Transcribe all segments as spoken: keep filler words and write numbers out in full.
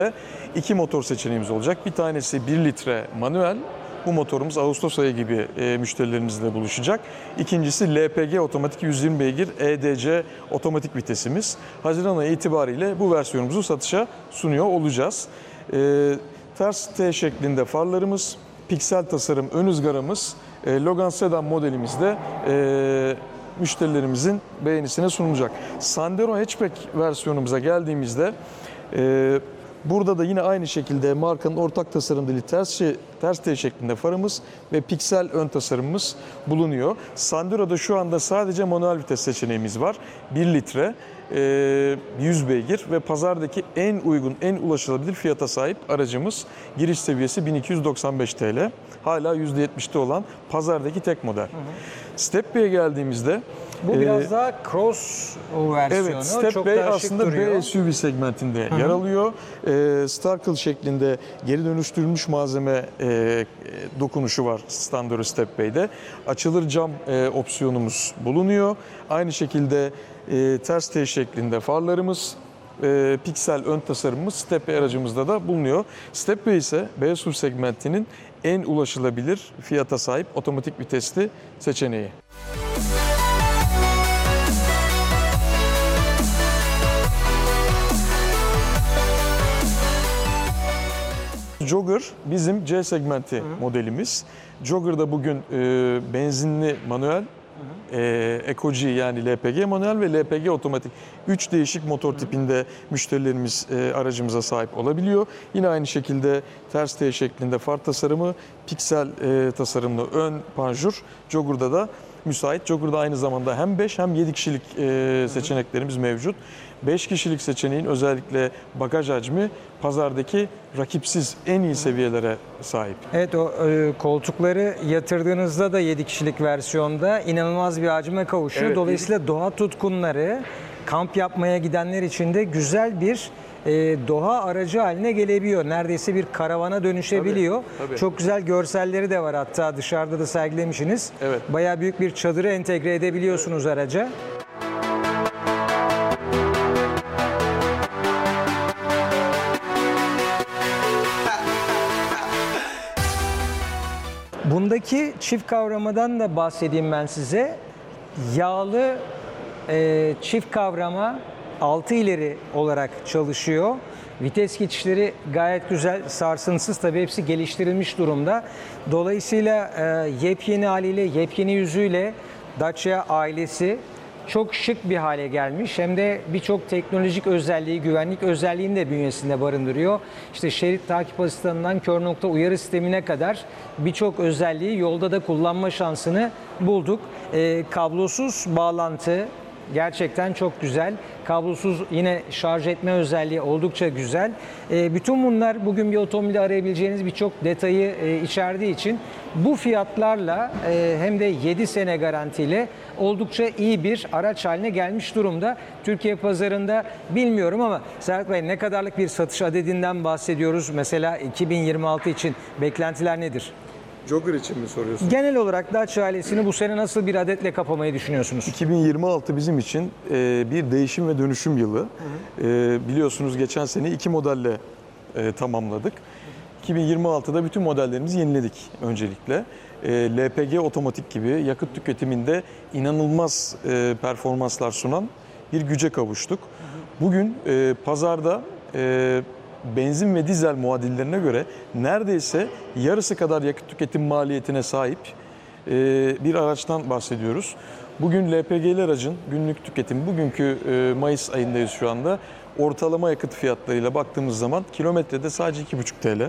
İki motor seçeneğimiz olacak. Bir tanesi bir litre manuel. Bu motorumuz Ağustos ayı gibi e, müşterilerimizle buluşacak. İkincisi L P G otomatik yüz yirmi beygir E D C otomatik vitesimiz. Haziran ayı itibariyle bu versiyonumuzu satışa sunuyor olacağız. E, ters T şeklinde farlarımız, piksel tasarım ön ızgaramız, e, Logan Sedan modelimizde e, müşterilerimizin beğenisine sunulacak. Sandero Hatchback versiyonumuza geldiğimizde e, burada da yine aynı şekilde markanın ortak tasarım dili ters, ters T şeklinde farımız ve piksel ön tasarımımız bulunuyor. Sandero'da şu anda sadece manuel vites seçeneğimiz var. bir litre, yüz beygir ve pazardaki en uygun, en ulaşılabilir fiyata sahip aracımız. Giriş seviyesi bin iki yüz doksan beş TL. Hala yüzde yetmişte olan pazardaki tek model. Hı hı. Stepway'e geldiğimizde bu biraz e, daha cross versiyonu. Evet, Stepway aslında B S U V segmentinde Hı-hı. yer alıyor. E, Starkle şeklinde geri dönüştürülmüş malzeme e, dokunuşu var Sandero Stepway'de. Açılır cam e, opsiyonumuz bulunuyor. Aynı şekilde e, ters T şeklinde farlarımız, e, piksel ön tasarımımız Stepway aracımızda da bulunuyor. Stepway ise B S U V segmentinin en ulaşılabilir fiyata sahip otomatik vitesli seçeneği. Jogger bizim C segmenti Hı-hı. modelimiz. Jogger'da bugün e, benzinli manuel, e, Eco G yani L P G manuel ve L P G otomatik üç değişik motor Hı-hı. tipinde müşterilerimiz e, aracımıza sahip olabiliyor. Yine aynı şekilde ters T şeklinde far tasarımı, piksel e, tasarımlı ön panjur Jogger'da da müsait. Jogger'da aynı zamanda hem beş hem yedi kişilik e, seçeneklerimiz mevcut. beş kişilik seçeneğin özellikle bagaj hacmi pazardaki rakipsiz en iyi seviyelere sahip. Evet, o e, koltukları yatırdığınızda da yedi kişilik versiyonda inanılmaz bir hacme kavuşuyor. Evet, dolayısıyla doğa tutkunları, kamp yapmaya gidenler için de güzel bir e, doğa aracı haline gelebiliyor. Neredeyse bir karavana dönüşebiliyor. Tabii, tabii. Çok güzel görselleri de var, hatta dışarıda da sergilemişsiniz. Evet. Bayağı büyük bir çadırı entegre edebiliyorsunuz evet. araca. Bundaki çift kavramadan da bahsedeyim ben size. Yağlı e, çift kavrama altı ileri olarak çalışıyor. Vites geçişleri gayet güzel, sarsıntısız, tabii hepsi geliştirilmiş durumda. Dolayısıyla e, yepyeni haliyle, yepyeni yüzüyle Dacia ailesi çok şık bir hale gelmiş. Hem de birçok teknolojik özelliği, güvenlik özelliğini de bünyesinde barındırıyor. İşte şerit takip asistanından kör nokta uyarı sistemine kadar birçok özelliği yolda da kullanma şansını bulduk. E, kablosuz bağlantı gerçekten çok güzel. Kablosuz yine şarj etme özelliği oldukça güzel. E, bütün bunlar bugün bir otomobilde arayabileceğiniz birçok detayı e, içerdiği için bu fiyatlarla e, hem de yedi sene garantiyle oldukça iyi bir araç haline gelmiş durumda. Türkiye pazarında bilmiyorum ama Serhat Bey, ne kadarlık bir satış adedinden bahsediyoruz? Mesela iki bin yirmi altı için beklentiler nedir? Jogger için mi soruyorsun? Genel olarak Dacia ailesini bu sene nasıl bir adetle kapamayı düşünüyorsunuz? iki bin yirmi altı bizim için bir değişim ve dönüşüm yılı. Hı hı. Biliyorsunuz geçen sene iki modelle tamamladık. iki bin yirmi altıda bütün modellerimizi yeniledik öncelikle. L P G otomatik gibi yakıt tüketiminde inanılmaz performanslar sunan bir güce kavuştuk. Bugün pazarda benzin ve dizel muadillerine göre neredeyse yarısı kadar yakıt tüketim maliyetine sahip bir araçtan bahsediyoruz. Bugün L P G'li aracın günlük tüketim, bugünkü Mayıs ayındayız şu anda, ortalama yakıt fiyatlarıyla baktığımız zaman kilometrede sadece iki buçuk TL.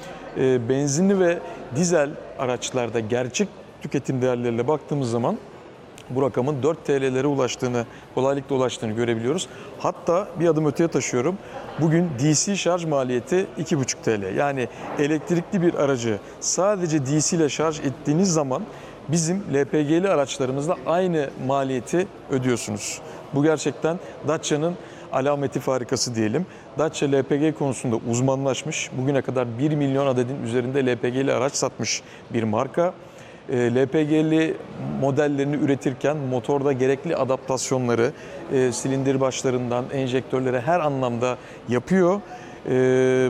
Benzinli ve dizel araçlarda gerçek tüketim değerleriyle baktığımız zaman bu rakamın dört TL'lere ulaştığını, kolaylıkla ulaştığını görebiliyoruz. Hatta bir adım öteye taşıyorum. Bugün D C şarj maliyeti iki buçuk TL. Yani elektrikli bir aracı sadece D C ile şarj ettiğiniz zaman bizim L P G'li araçlarımızla aynı maliyeti ödüyorsunuz. Bu gerçekten Dacia'nın alameti farikası diyelim. Dacia L P G konusunda uzmanlaşmış. Bugüne kadar bir milyon adedin üzerinde L P G'li araç satmış bir marka. L P G'li modellerini üretirken motorda gerekli adaptasyonları silindir başlarından enjektörlere her anlamda yapıyor. e,